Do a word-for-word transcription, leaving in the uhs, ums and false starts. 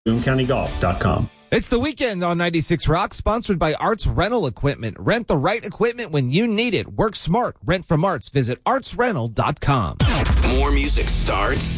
boone county golf dot com. It's the weekend on ninety-six Rock, sponsored by Arts Rental Equipment. Rent the right equipment when you need it. Work smart. Rent from Arts. Visit arts rental dot com. More music starts